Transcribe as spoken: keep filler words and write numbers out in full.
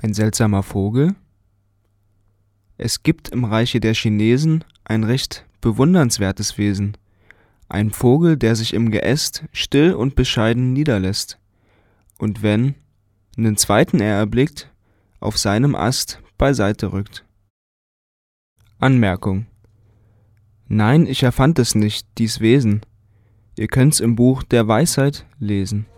Ein seltsamer Vogel? Es gibt im Reiche der Chinesen ein recht bewundernswertes Wesen, ein Vogel, der sich im Geäst still und bescheiden niederlässt und wenn nen zweiten er erblickt, auf seinem Ast beiseite rückt. Anmerkung: Nein, ich erfand es nicht, dies Wesen. Ihr könnt's im Buch der Weisheit lesen.